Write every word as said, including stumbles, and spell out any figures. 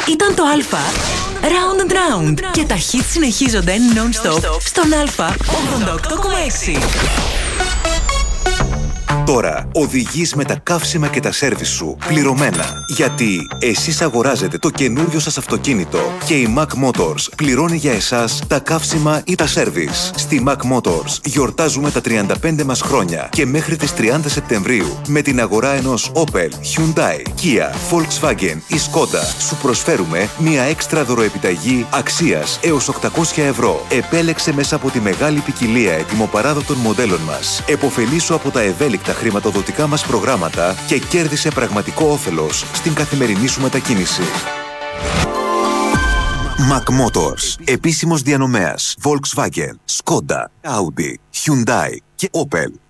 Ήταν το Α Round and Round. Και τα hits συνεχίζονται non-stop στον Α ογδόντα οκτώ κόμμα έξι. Τώρα οδηγείς με τα καύσιμα και τα σέρβις σου πληρωμένα. Γιατί εσείς αγοράζετε το καινούριο σας αυτοκίνητο και η Mac Motors πληρώνει για εσάς τα καύσιμα ή τα σέρβις. Στη Mac Motors γιορτάζουμε τα τριάντα πέντε μας χρόνια και μέχρι τις τριάντα Σεπτεμβρίου με την αγορά ενός Opel, Hyundai, Kia, Volkswagen ή Skoda σου προσφέρουμε μια έξτρα δωροεπιταγή αξίας έως οκτακόσια ευρώ. Επέλεξε μέσα από τη μεγάλη ποικιλία ετοιμοπαράδοτων μοντέλων μας. Εποφελήσου από τα ευέλικτα χρηματοδοτικά μας προγράμματα και κέρδισε πραγματικό όφελος στην καθημερινή σου μετακίνηση. Mac Motors, επίσημος διανομέας Volkswagen, Skoda, Audi, Hyundai και Opel.